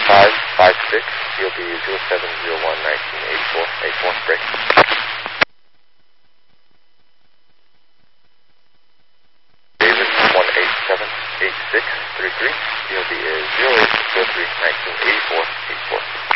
556, DOB 0701-1984, 84, break. David 1878633, DOB is 0843-1984, 84.